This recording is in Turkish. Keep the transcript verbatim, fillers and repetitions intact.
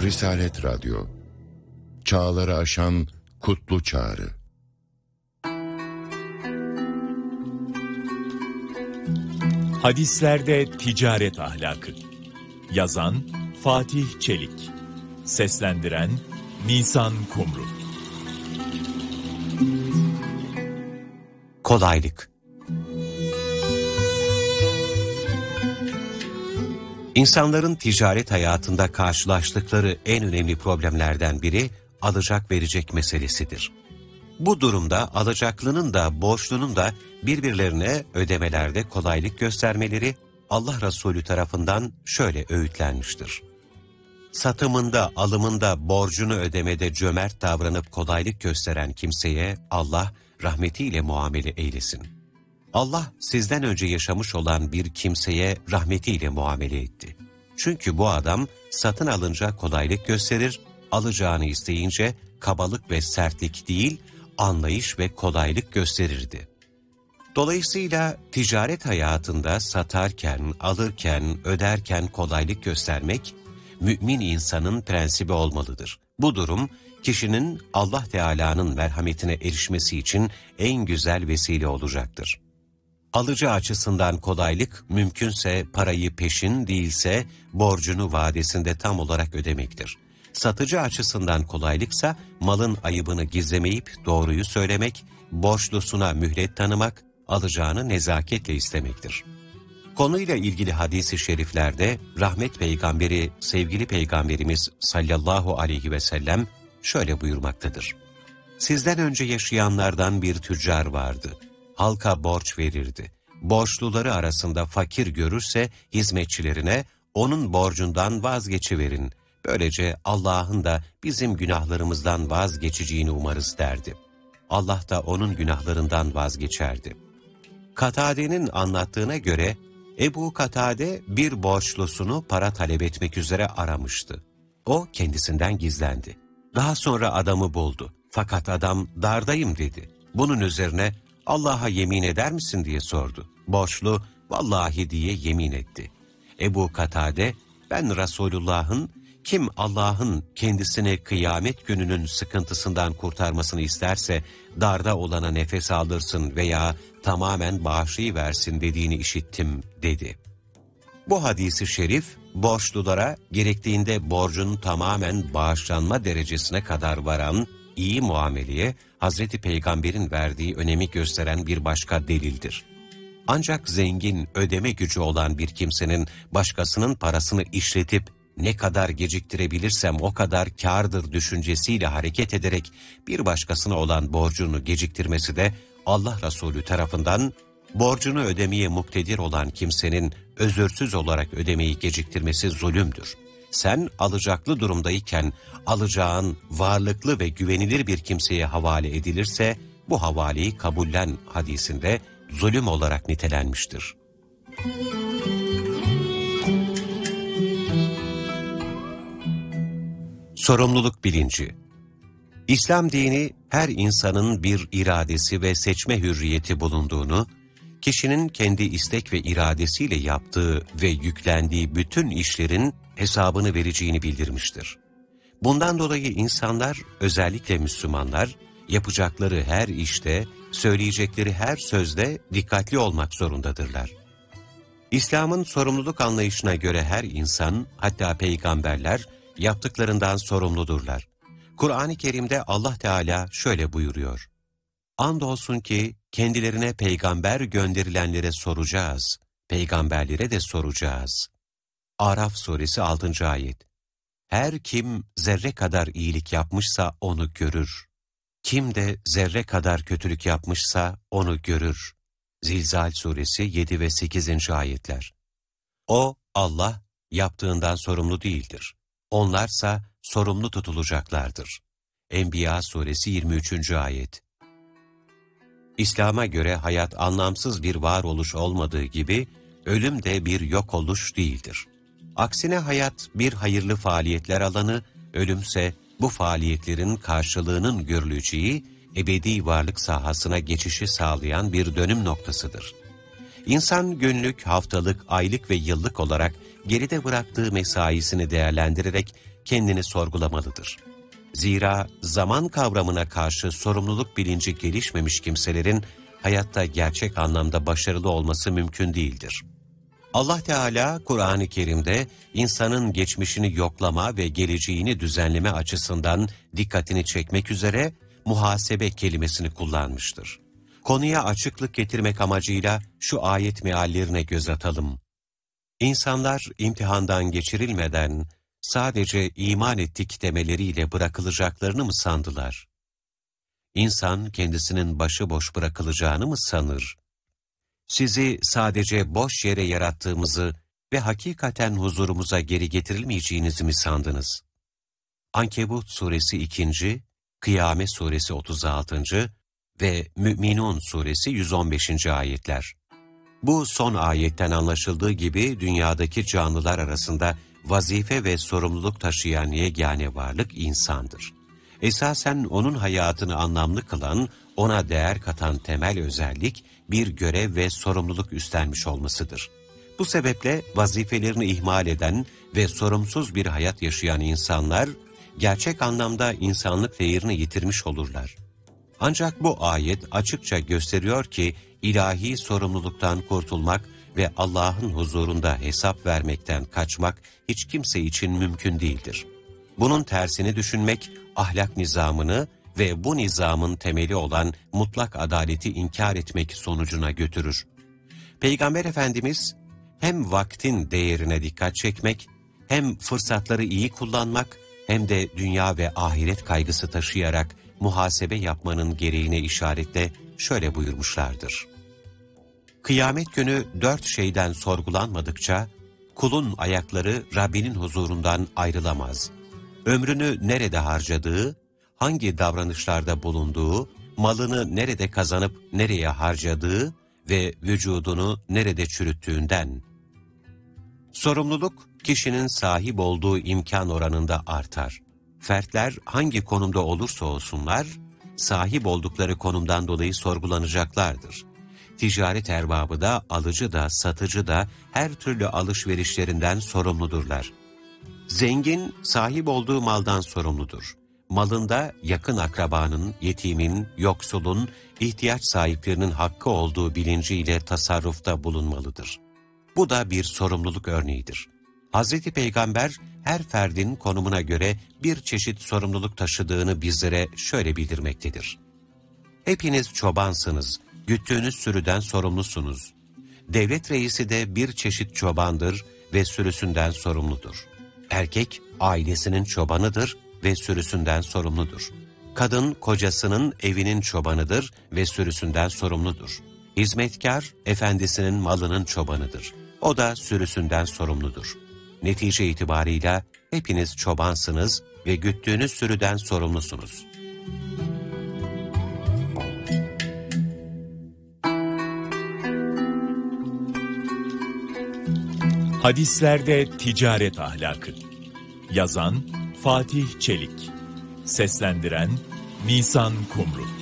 Risalet Radyo, çağları aşan kutlu çağrı. Hadislerde ticaret ahlakı. Yazan Fatih Çelik. Seslendiren Nisan Kumru. Kolaylık. İnsanların ticaret hayatında karşılaştıkları en önemli problemlerden biri alacak verecek meselesidir. Bu durumda alacaklının da borçlunun da birbirlerine ödemelerde kolaylık göstermeleri Allah Resulü tarafından şöyle öğütlenmiştir. Satımında, alımında, borcunu ödemede cömert davranıp kolaylık gösteren kimseye Allah rahmetiyle muamele eylesin. Allah sizden önce yaşamış olan bir kimseye rahmetiyle muamele etti. Çünkü bu adam satın alınca kolaylık gösterir, alacağını isteyince kabalık ve sertlik değil, anlayış ve kolaylık gösterirdi. Dolayısıyla ticaret hayatında satarken, alırken, öderken kolaylık göstermek, mümin insanın prensibi olmalıdır. Bu durum, kişinin Allah Teala'nın merhametine erişmesi için en güzel vesile olacaktır. Alıcı açısından kolaylık, mümkünse parayı peşin değilse borcunu vadesinde tam olarak ödemektir. Satıcı açısından kolaylıksa malın ayıbını gizlemeyip doğruyu söylemek, borçlusuna mühlet tanımak, alacağını nezaketle istemektir. Konuyla ilgili hadis-i şeriflerde rahmet peygamberi sevgili peygamberimiz sallallahu aleyhi ve sellem şöyle buyurmaktadır. Sizden önce yaşayanlardan bir tüccar vardı. Halka borç verirdi. Borçluları arasında fakir görürse hizmetçilerine onun borcundan vazgeçiverin. Böylece Allah'ın da bizim günahlarımızdan vazgeçeceğini umarız derdi. Allah da onun günahlarından vazgeçerdi. Katade'nin anlattığına göre Ebu Katade bir borçlusunu para talep etmek üzere aramıştı. O kendisinden gizlendi. Daha sonra adamı buldu. Fakat adam dardayım dedi. Bunun üzerine Allah'a yemin eder misin diye sordu. Borçlu vallahi diye yemin etti. Ebu Katade ben Resulullah'ın kim Allah'ın kendisini kıyamet gününün sıkıntısından kurtarmasını isterse darda olana nefes aldırsın veya tamamen bağışlayıversin dediğini işittim dedi. Bu hadisi şerif borçlulara gerektiğinde borcun tamamen bağışlanma derecesine kadar varan iyi muameleye Hazreti Peygamber'in verdiği önemi gösteren bir başka delildir. Ancak zengin, ödeme gücü olan bir kimsenin başkasının parasını işletip ne kadar geciktirebilirsem o kadar kârdır düşüncesiyle hareket ederek bir başkasına olan borcunu geciktirmesi de Allah Resulü tarafından borcunu ödemeye muktedir olan kimsenin özürsüz olarak ödemeyi geciktirmesi zulümdür. Sen alacaklı durumdayken alacağın varlıklı ve güvenilir bir kimseye havale edilirse bu havaleyi kabullen hadisinde zulüm olarak nitelenmiştir. Sorumluluk bilinci. İslam dini her insanın bir iradesi ve seçme hürriyeti bulunduğunu, kişinin kendi istek ve iradesiyle yaptığı ve yüklendiği bütün işlerin hesabını vereceğini bildirmiştir. Bundan dolayı insanlar, özellikle Müslümanlar, yapacakları her işte, söyleyecekleri her sözde dikkatli olmak zorundadırlar. İslam'ın sorumluluk anlayışına göre her insan, hatta peygamberler, yaptıklarından sorumludurlar. Kur'an-ı Kerim'de Allah Teala şöyle buyuruyor. Andolsun ki kendilerine peygamber gönderilenlere soracağız, peygamberlere de soracağız. Araf suresi altıncı ayet. Her kim zerre kadar iyilik yapmışsa onu görür. Kim de zerre kadar kötülük yapmışsa onu görür. Zilzal suresi yedi ve sekizinci ayetler. O, Allah, yaptığından sorumlu değildir. Onlarsa sorumlu tutulacaklardır. Enbiya suresi yirmi üçüncü ayet. İslam'a göre hayat anlamsız bir varoluş olmadığı gibi, ölüm de bir yok oluş değildir. Aksine hayat bir hayırlı faaliyetler alanı, ölümse bu faaliyetlerin karşılığının görüleceği, ebedi varlık sahasına geçişi sağlayan bir dönüm noktasıdır. İnsan günlük, haftalık, aylık ve yıllık olarak geride bıraktığı mesaisini değerlendirerek kendini sorgulamalıdır. Zira zaman kavramına karşı sorumluluk bilinci gelişmemiş kimselerin hayatta gerçek anlamda başarılı olması mümkün değildir. Allah Teala Kur'an-ı Kerim'de insanın geçmişini yoklama ve geleceğini düzenleme açısından dikkatini çekmek üzere muhasebe kelimesini kullanmıştır. Konuya açıklık getirmek amacıyla şu ayet meallerine göz atalım. İnsanlar imtihandan geçirilmeden sadece iman ettik demeleriyle bırakılacaklarını mı sandılar? İnsan kendisinin başıboş bırakılacağını mı sanır? Sizi sadece boş yere yarattığımızı ve hakikaten huzurumuza geri getirilmeyeceğinizi mi sandınız? Ankebut suresi ikinci, Kıyamet suresi otuz altıncı ve Mü'minun suresi yüz on beşinci ayetler. Bu son ayetten anlaşıldığı gibi dünyadaki canlılar arasında vazife ve sorumluluk taşıyan yegane varlık insandır. Esasen onun hayatını anlamlı kılan, ona değer katan temel özellik bir görev ve sorumluluk üstlenmiş olmasıdır. Bu sebeple vazifelerini ihmal eden ve sorumsuz bir hayat yaşayan insanlar, gerçek anlamda insanlık değerini yitirmiş olurlar. Ancak bu ayet açıkça gösteriyor ki, ilahi sorumluluktan kurtulmak ve Allah'ın huzurunda hesap vermekten kaçmak hiç kimse için mümkün değildir. Bunun tersini düşünmek, ahlak nizamını ve bu nizamın temeli olan mutlak adaleti inkar etmek sonucuna götürür. Peygamber Efendimiz, hem vaktin değerine dikkat çekmek, hem fırsatları iyi kullanmak, hem de dünya ve ahiret kaygısı taşıyarak muhasebe yapmanın gereğine işaretle şöyle buyurmuşlardır. Kıyamet günü dört şeyden sorgulanmadıkça, kulun ayakları Rabbinin huzurundan ayrılamaz. Ömrünü nerede harcadığı, hangi davranışlarda bulunduğu, malını nerede kazanıp nereye harcadığı ve vücudunu nerede çürüttüğünden. Sorumluluk, kişinin sahip olduğu imkan oranında artar. Fertler hangi konumda olursa olsunlar, sahip oldukları konumdan dolayı sorgulanacaklardır. Ticaret erbabı da, alıcı da, satıcı da her türlü alışverişlerinden sorumludurlar. Zengin, sahip olduğu maldan sorumludur. Malında yakın akrabanın, yetimin, yoksulun, ihtiyaç sahiplerinin hakkı olduğu bilinciyle tasarrufta bulunmalıdır. Bu da bir sorumluluk örneğidir. Hazreti Peygamber, her ferdin konumuna göre bir çeşit sorumluluk taşıdığını bizlere şöyle bildirmektedir. Hepiniz çobansınız, güttüğünüz sürüden sorumlusunuz. Devlet reisi de bir çeşit çobandır ve sürüsünden sorumludur. Erkek, ailesinin çobanıdır ve sürüsünden sorumludur. Kadın, kocasının evinin çobanıdır ve sürüsünden sorumludur. Hizmetkar, efendisinin malının çobanıdır. O da sürüsünden sorumludur. Netice itibarıyla hepiniz çobansınız ve güttüğünüz sürüden sorumlusunuz. Hadislerde ticaret ahlakı. Yazan Fatih Çelik. Seslendiren Nisan Kumru.